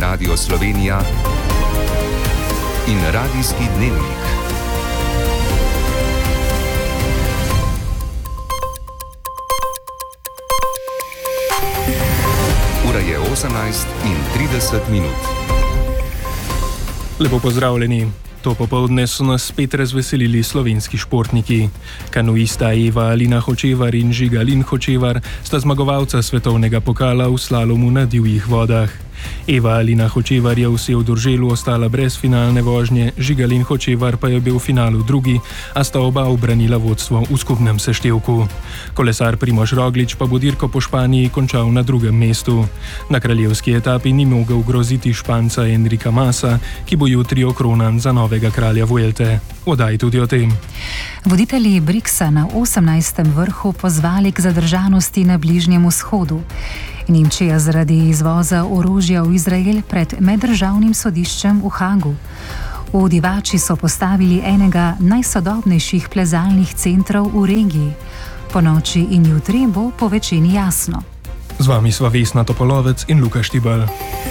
Radio Slovenija in Radijski dnevnik. Ura je 18:30. Lepo pozdravljeni. To popoldne so nas spet razveselili slovenski športniki. Kanuista Eva Alina Hočevar in Žiga Lin Hočevar sta zmagovalca svetovnega pokala v slalomu na divjih vodah. Eva Alina Hočevar je v Sevdrželu ostala brez finalne vožnje, Žiga Lin Hočevar pa je bil v finalu drugi, a sta oba ubranila vodstvo v skupnem seštevku. Kolesar Primož Roglič pa bo dirko po Španiji končal na drugem mestu. Na kraljevski etapi ni mogel groziti Španca Enrika Masa, ki bo jutri okronan za novega kralja Vuelte. Odaj tudi o tem. Voditelji BRICS-a na 18. vrhu pozvali k zadržanosti na Bližnjem vzhodu. Nemčija zaradi izvoza orožja v Izrael pred meddržavnim sodiščem v Hagu. V Divači so postavili enega najsodobnejših plezalnih centrov v regiji. Ponoči in jutri bo po večini jasno. Z vami sva Vesna Topolovec in Luka Štibal.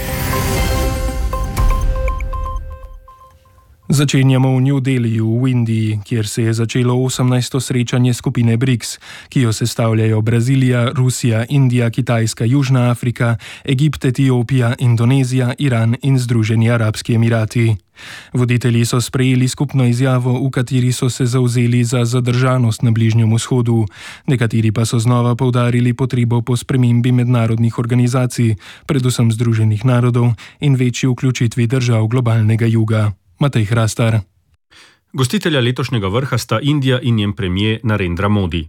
Začenjamo v New Delhiju v Indiji, kjer se je začelo 18. srečanje skupine BRICS, ki jo sestavljajo Brazilija, Rusija, Indija, Kitajska, Južna Afrika, Egipt, Etiopija, Indonezija, Iran in Združeni arabski emirati. Voditelji so sprejeli skupno izjavo, v kateri so se zavzeli za zadržanost na Bližnjem vzhodu. Nekateri pa so znova poudarili potrebo po spremembi mednarodnih organizacij, predvsem Združenih narodov in večji vključitvi držav globalnega juga. Matej Hrastar. Gostitelja letošnjega vrha sta Indija in njen premier Narendra Modi.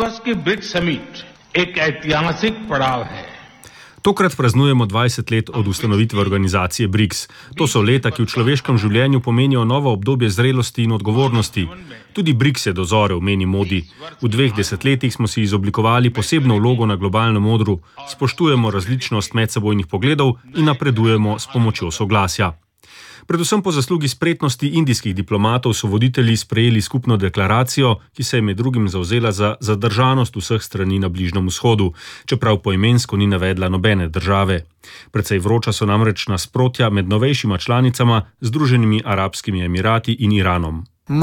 Tokrat praznujemo 20 let od ustanovitve organizacije BRICS. To so leta, ki v človeškem življenju pomenijo novo obdobje zrelosti in odgovornosti. Tudi BRICS je dozorel, meni Modi. V 2 desetletjih smo si izoblikovali posebno vlogo na globalnem odru, spoštujemo različnost medsebojnih pogledov in napredujemo s pomočjo soglasja. Predvsem po zaslugi spretnosti indijskih diplomatov so voditelji sprejeli skupno deklaracijo, ki se je med drugim zavzela za zadržanost vseh strani na Bližnjem vzhodu, čeprav poimensko ni navedla nobene države. Precej vroča so namreč nasprotja med novejšima članicama, Združenimi arabskimi emirati in Iranom.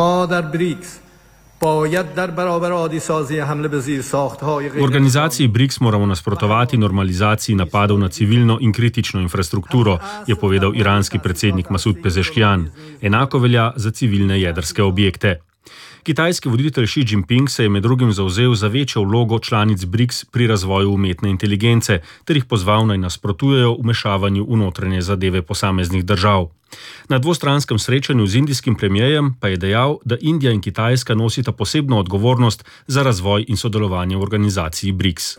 V organizaciji BRICS moramo nasprotovati normalizaciji napadov na civilno in kritično infrastrukturo, je povedal iranski predsednik Masud Pezeshkian. Enako velja za civilne jedrske objekte. Kitajski voditelj Xi Jinping se je med drugim zavzel za večjo vlogo članic BRICS pri razvoju umetne inteligence, ter jih pozval naj nasprotujejo vmešavanju v notranje zadeve posameznih držav. Na dvostranskem srečanju z indijskim premierjem pa je dejal, da Indija in Kitajska nosita posebno odgovornost za razvoj in sodelovanje v organizaciji BRICS.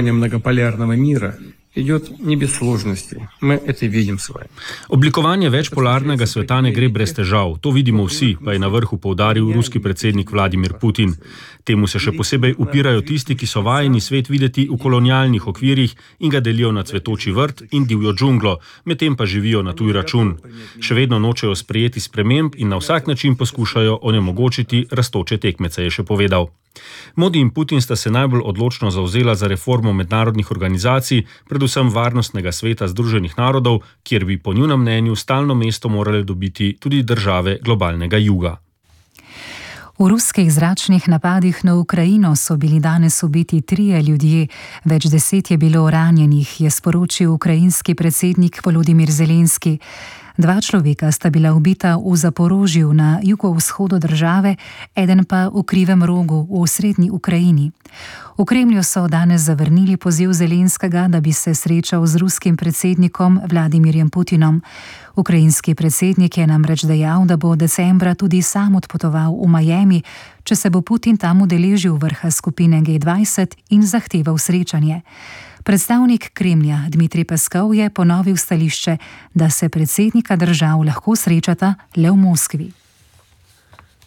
Oblikovanje večpolarnega sveta ne gre brez težav, to vidimo vsi, pa je na vrhu poudaril ruski predsednik Vladimir Putin. Temu se še posebej upirajo tisti, ki so vajeni svet videti v kolonialnih okvirih in ga delijo na cvetoči vrt in divjo džunglo, medtem pa živijo na tuj račun. Še vedno nočejo sprejeti sprememb in na vsak način poskušajo onemogočiti rastoče tekmece, je še povedal. Modi in Putin sta se najbolj odločno zavzela za reformo mednarodnih organizacij, predvsem Varnostnega sveta Združenih narodov, kjer bi po njunem mnenju stalno mesto morale dobiti tudi države globalnega juga. V ruskih zračnih napadih na Ukrajino so bili danes ubiti 3 ljudje, več 10 je bilo ranjenih, je sporočil ukrajinski predsednik Volodimir Zelenski. 2 človeka sta bila ubita v Zaporožju na jugovzhodu države, eden pa v Krivem rogu v osrednji Ukrajini. V Kremlju so danes zavrnili poziv Zelenskega, da bi se srečal z ruskim predsednikom Vladimirjem Putinom. Ukrajinski predsednik je namreč dejal, da bo decembra tudi sam odpotoval v Miami, če se bo Putin tam udeležil vrha skupine G20 in zahteval srečanje. Predstavnik Kremlja Dmitrij Peskov je ponovil stališče, da se predsednika držav lahko srečata le v Moskvi.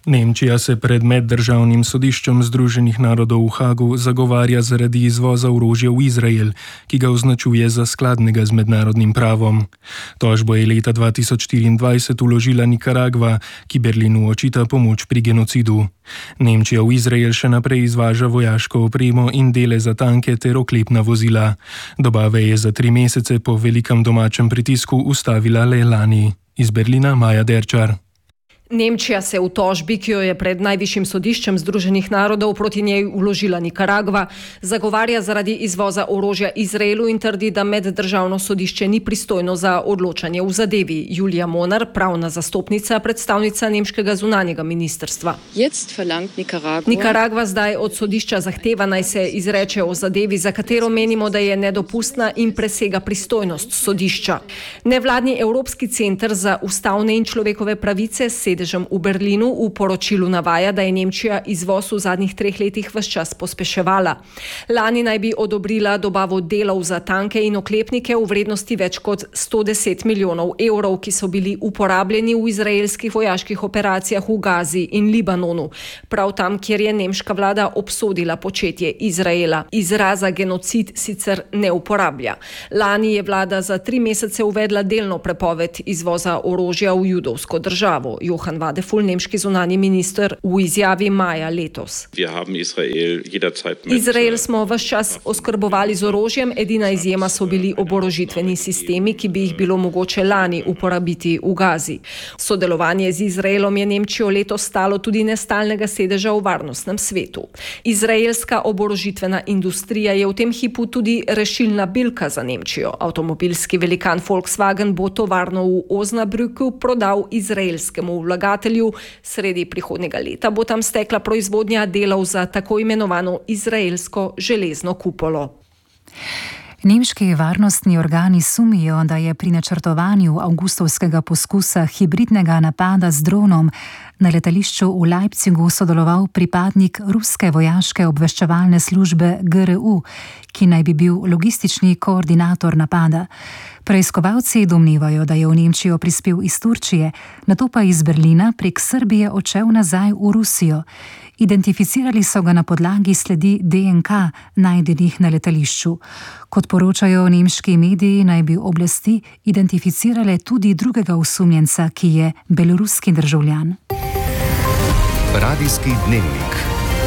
Nemčija se pred meddržavnim sodiščem Združenih narodov v Hagu zagovarja zaradi izvoza orožja v Izrael, ki ga označuje za skladnega z mednarodnim pravom. Tožbo je leta 2024 vložila Nikaragva, ki Berlinu očita pomoč pri genocidu. Nemčija v Izrael še naprej izvaža vojaško opremo in dele za tanke ter oklepna vozila. Dobave je za 3 mesece po velikem domačem pritisku ustavila le lani. Iz Berlina Maja Derčar. Nemčija se v tožbi, ki jo je pred najvišjim sodiščem Združenih narodov proti njej vložila Nikaragva, zagovarja zaradi izvoza orožja Izraelu in trdi, da meddržavno sodišče ni pristojno za odločanje v zadevi. Julija Monar, pravna zastopnica, predstavnica nemškega zunanjega ministrstva. Nikaragva zdaj od sodišča zahteva, naj se izreče o zadevi, za katero menimo, da je nedopustna in presega pristojnost sodišča. Nevladni Evropski center za ustavne in človekove pravice sedežem v Berlinu v poročilu navaja, da je Nemčija izvoz v zadnjih 3 letih ves čas pospeševala. Lani naj bi odobrila dobavo delov za tanke in oklepnike v vrednosti več kot 110 milijonov evrov, ki so bili uporabljeni v izraelskih vojaških operacijah v Gazi in Libanonu, prav tam, kjer je nemška vlada obsodila početje Izraela. Izraza genocid sicer ne uporablja. Lani je vlada za 3 mesece uvedla delno prepoved izvoza orožja v judovsko državo. Johann Wadefull, nemški zunanji minister, v izjavi maja letos. Izrael smo ves čas oskrbovali z orožjem, edina izjema so bili oborožitveni sistemi, ki bi jih bilo mogoče lani uporabiti v Gazi. Sodelovanje z Izraelom je Nemčijo letos stalo tudi nestalnega sedeža v varnostnem svetu. Izraelska oborožitvena industrija je v tem hipu tudi rešilna bilka za Nemčijo. Avtomobilski velikan Volkswagen bo tovarno v Osnabrücku prodal izraelskemu vlagatelju. Sredi prihodnjega leta bo tam stekla proizvodnja delov za tako imenovano izraelsko železno kupolo. Nemški varnostni organi sumijo, da je pri načrtovanju avgustovskega poskusa hibridnega napada z dronom na letališču v Leipzigu sodeloval pripadnik ruske vojaške obveščevalne službe GRU, ki naj bi bil logistični koordinator napada. Preiskovalci domnevajo, da je v Nemčijo prispel iz Turčije, nato pa iz Berlina prek Srbije odšel nazaj v Rusijo. Identificirali so ga na podlagi sledi DNK najdenih na letališču. Kot poročajo nemški mediji, naj bi oblasti identificirale tudi drugega osumljenca, ki je beloruski državljan. Radijski dnevnik.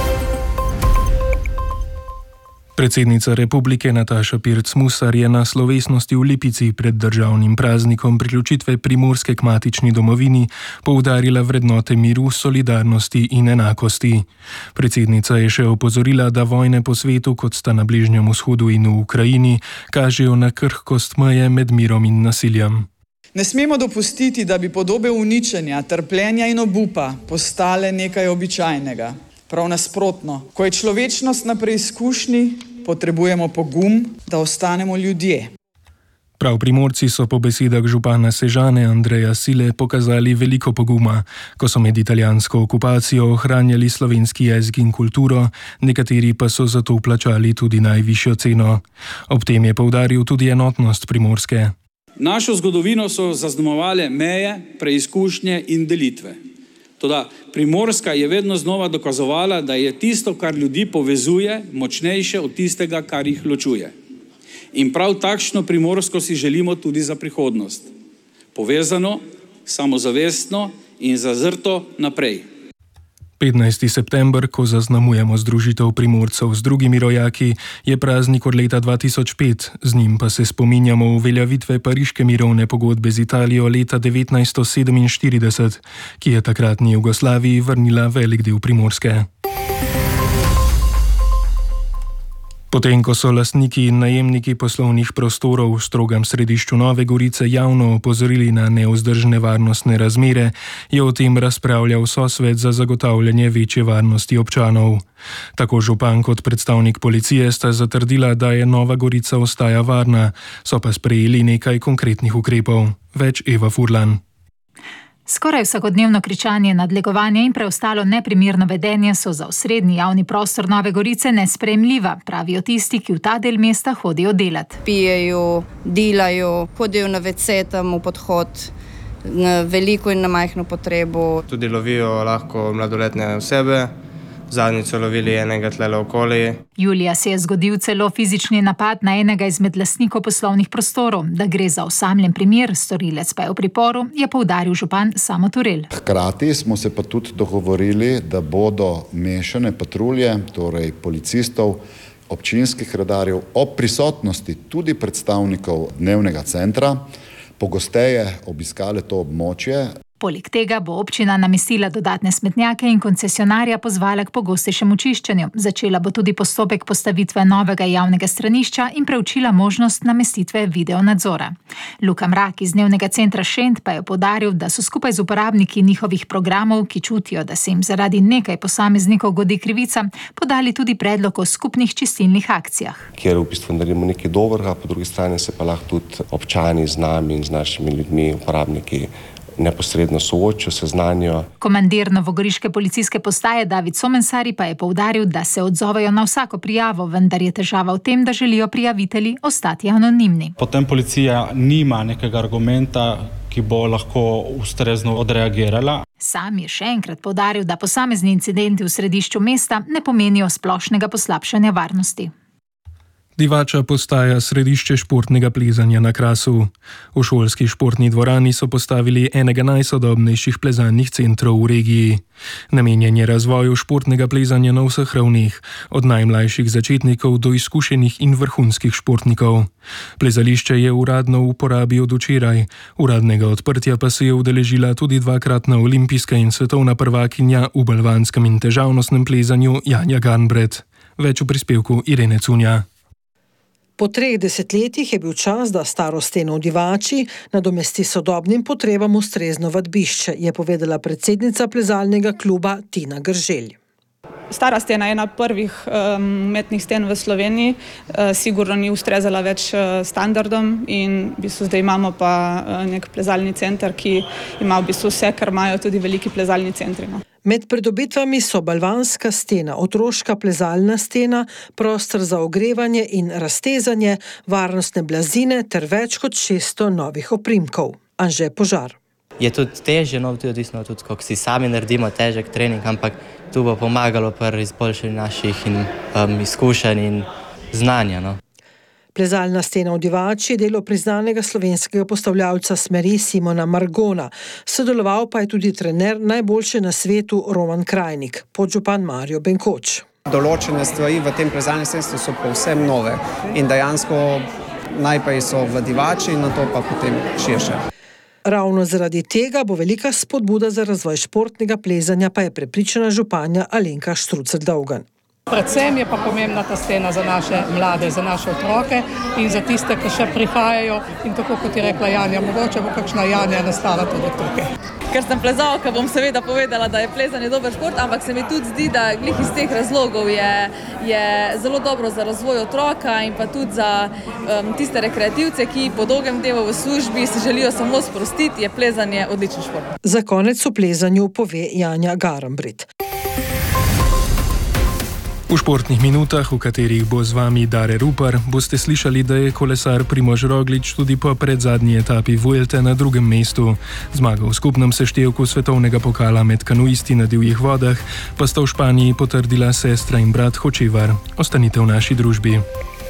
Predsednica republike Nataša Pirc-Musar je na slovesnosti v Lipici pred državnim praznikom priključitve Primorske k matični domovini poudarila vrednote miru, solidarnosti in enakosti. Predsednica je še opozorila, da vojne po svetu, kot sta na Bližnjem vzhodu in v Ukrajini, kažejo na krhkost meje med mirom in nasiljem. Ne smemo dopustiti, da bi podobe uničenja, trpljenja in obupa postale nekaj običajnega. Prav nasprotno, ko je človečnost na preizkušnji, potrebujemo pogum, da ostanemo ljudje. Prav Primorci so po besedah župana Sežane Andreja Sile pokazali veliko poguma, ko so med italijansko okupacijo ohranjali slovenski jezik in kulturo, nekateri pa so zato plačali tudi najvišjo ceno. Ob tem je poudaril tudi enotnost Primorske. Našo zgodovino so zaznamovale meje, preizkušnje in delitve. Toda Primorska je vedno znova dokazovala, da je tisto, kar ljudi povezuje, močnejše od tistega, kar jih ločuje. In prav takšno Primorsko si želimo tudi za prihodnost. Povezano, samozavestno in zazrto naprej. 15. september, ko zaznamujemo združitev Primorcev z drugimi rojaki, je praznik od leta 2005, z njim pa se spominjamo uveljavitve Pariške mirovne pogodbe z Italijo leta 1947, ki je takratni Jugoslaviji vrnila velik del Primorske. Potem, ko so lastniki in najemniki poslovnih prostorov v strogem središču Nove Gorice javno opozorili na nevzdržne varnostne razmere, je o tem razpravljal sosvet za zagotavljanje večje varnosti občanov. Tako župan kot predstavnik policije sta zatrdila, da je Nova Gorica ostaja varna, so pa sprejeli nekaj konkretnih ukrepov. Več Eva Furlan. Skoraj vsakodnevno kričanje, nadlegovanje in preostalo neprimerno vedenje so za osrednji javni prostor Nove Gorice nesprejemljiva, pravijo tisti, ki v ta del mesta hodijo delat. Pijejo, dilajo, hodijo na WC tam v podhod na veliko in na majhno potrebo. Tudi lovijo lahko mladoletne osebe. Zadnjič so lovili enega tlele okoli. Julija se je zgodil celo fizični napad na enega izmed lastnikov poslovnih prostorov. Da gre za osamljen primer, storilec pa je v priporu, je poudaril župan Samo Turel. Hkrati smo se pa tudi dogovorili, da bodo mešane patrulje, torej policistov, občinskih redarjev, ob prisotnosti tudi predstavnikov dnevnega centra, pogosteje obiskale to območje. Poleg tega bo občina namestila dodatne smetnjake in koncesionarja pozvala k pogostejšemu čiščenju. Začela bo tudi postopek postavitve novega javnega stranišča in preučila možnost namestitve videonadzora. Luka Mrak iz dnevnega centra Šent pa je poudaril, da so skupaj z uporabniki njihovih programov, ki čutijo, da se jim zaradi nekaj posameznikov godi krivica, podali tudi predlog o skupnih čistilnih akcijah. Kjer v bistvu naredimo nekaj dobrega, po drugi strani se pa lahko tudi občani z nami in z našimi ljudmi, uporabniki, neposredno soočijo, seznanijo. Komandir novogoriške policijske postaje David Somensari pa je poudaril, da se odzovejo na vsako prijavo, vendar je težava v tem, da želijo prijavitelji ostati anonimni. Potem policija nima nekega argumenta, ki bo lahko ustrezno odreagirala. Sam je še enkrat poudaril, da posamezni incidenti v središču mesta ne pomenijo splošnega poslabšanja varnosti. Divača postaja središče športnega plezanja na Krasu. V šolski športni dvorani so postavili enega najsodobnejših plezalnih centrov v regiji. Namenjen je razvoju športnega plezanja na vseh ravneh, od najmlajših začetnikov do izkušenih in vrhunskih športnikov. Plezališče je uradno v uporabi od včeraj, uradnega odprtja pa se je udeležila tudi dvakratna olimpijska in svetovna prvakinja v balvanskem in težavnostnem plezanju Janja Garnbret. Več v prispevku Irene Cunja. Po 3 desetletjih je bil čas, da staro steno v Divači nadomesti sodobnim potrebam ustrezno vadbišče, je povedala predsednica plezalnega kluba Tina Grželj. Stara stena je ena prvih umetnih sten v Sloveniji, sigurno ni ustrezala več standardom in v bistvu zdaj imamo pa nek plezalni center, ki ima v bistvu vse, kar imajo tudi veliki plezalni centri. Med pridobitvami so balvanska stena, otroška plezalna stena, prostor za ogrevanje in raztezanje, varnostne blazine ter več kot 600 novih oprimkov. Anže Požar. Je tudi težje, tudi odvisno, kako si sami naredimo težek trening, ampak tu bo pomagalo pri izboljšanju naših izkušenj in znanja. Plezalna stena v Divači je delo priznanega slovenskega postavljavca smeri Simona Margona. Sodeloval pa je tudi trener najboljše na svetu Roman Krajnik, podžupan Mario Benkoč. Določene stvari v tem plezalnem stenstvu so povsem nove in dejansko najprej so v Divači in nato pa potem širše. Ravno zaradi tega bo velika spodbuda za razvoj športnega plezanja, pa je prepričana županja Alenka Štrucelj-Dolgan. Predvsem je pa pomembna ta stena za naše mlade, za naše otroke in za tiste, ki še prihajajo in tako kot je rekla Janja, mogoče bo kakšna Janja nastala tudi tukaj. Ker sem plezalka, bom seveda povedala, da je plezanje dober šport, ampak se mi tudi zdi, da glih iz teh razlogov je zelo dobro za razvoj otroka in pa tudi za tiste rekreativce, ki po dolgem delu v službi se želijo samo sprostiti, je plezanje odličen šport. Za konec o plezanju pove Janja Garnbret. V športnih minutah, v katerih bo z vami Dare Rupar, boste slišali, da je kolesar Primož Roglič tudi po predzadnji etapi Vuelte na drugem mestu. Zmaga v skupnem seštevku svetovnega pokala med kanuisti na divjih vodah pa sta v Španiji potrdila sestra in brat Hočevar. Ostanite v naši družbi.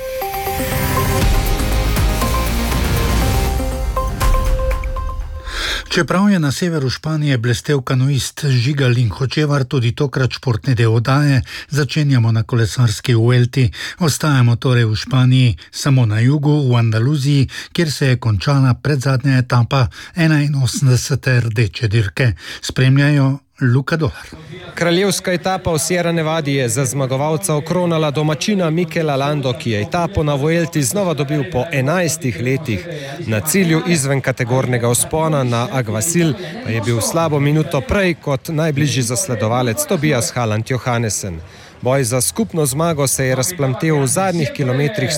Čeprav je na severu Španije blestel kanuist Žiga Lin Hočevar, tudi tokrat športne del oddaje začenjamo na kolesarski Vuelti. Ostajamo torej v Španiji, samo na jugu, v Andaluziji, kjer se je končala predzadnja etapa 81. rdeče dirke. Spremljajo Luka Dolar. Kraljevska etapa v Sierra Nevadi je za zmagovalca okronala domačina Mikela Lando, ki je etapo na Vuelti znova dobil po 11 letih. Na cilju izven kategornega vzpona na Aguasil pa je bil slabo minuto prej kot najbližji zasledovalec Tobias Halland Johannesen. Boj za skupno zmago se je razplamtel v zadnjih kilometrih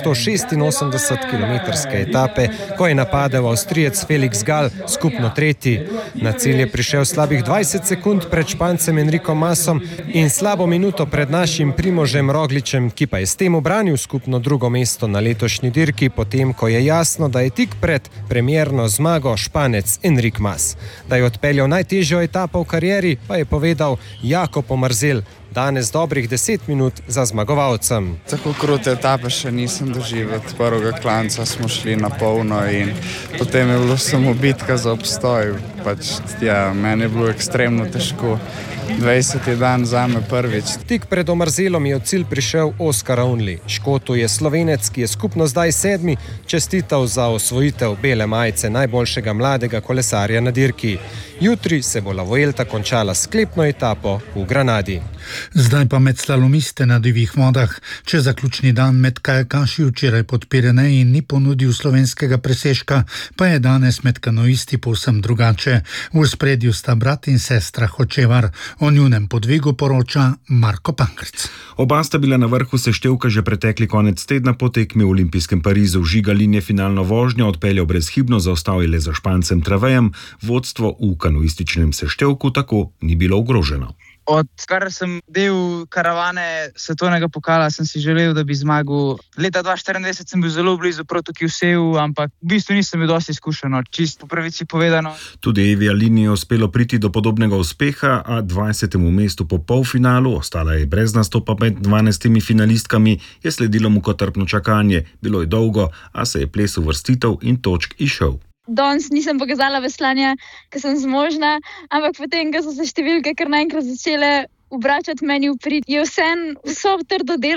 186-kilometrske etape, ko je napadel Avstrijec Felix Gall, skupno tretji. Na cilj je prišel slabih 20 sekund pred Špancem Enricom Masom in slabo minuto pred našim Primožem Rogličem, ki pa je s tem ubranil skupno drugo mesto na letošnji dirki, potem ko je jasno, da je tik pred premierno zmago Španec Enric Mas. Da je odpeljal najtežjo etapo v karieri, pa je povedal Jakob Omerzel, danes dobrih 10 minut za zmagovalcem. Tako krute etape še nisem doživel. Od prvega klanca smo šli na polno in potem je bilo samo bitka za obstoj. Meni je bilo ekstremno težko. 20. dan zame prvič. Tik pred Omerzelom je v cilj prišel Oskar Onli. Škotu je Slovenec, ki je skupno zdaj 7, čestital za osvojitev bele majice najboljšega mladega kolesarja na dirki. Jutri se bo La Vuelta končala s sklepno etapo v Granadi. Zdaj pa med slalomiste na divjih vodah. Če zaključni dan med kajakaši včeraj pod Pireneji ni ponudil slovenskega presežka, pa je danes med kanoisti povsem drugače. V ospredju sta brat in sestra Hočevar. O njunem podvigu poroča Marko Pankrc. Oba sta bila na vrhu seštevka že pretekli konec tedna po tekmi v olimpijskem Parizu. Žiga Lin je finalno vožnjo odpeljal brezhibno, zaostal je le za Špancem Travejem. Vodstvo v kanoističnem seštevku tako ni bilo ogroženo. Odkar sem del karavane svetovnega pokala, sem si želel, da bi zmagal. Leta 2024 sem bil zelo blizu proti Kjoseu, ampak v bistvu nisem bil dosti izkušen, čisto po pravici povedano. Tudi Evi Alini je uspelo priti do podobnega uspeha, a 20. mestu po polfinalu, ostala je brez nastopa med 12 finalistkami, je sledilo mukotrpno čakanje. Bilo je dolgo, a se je ples uvrstitev in točk izšel. Danes nisem pokazala veslanja, ker sem zmožna, ampak potem, ko so se številke kar naenkrat začele obračati meni v prid, je vse trdo delo.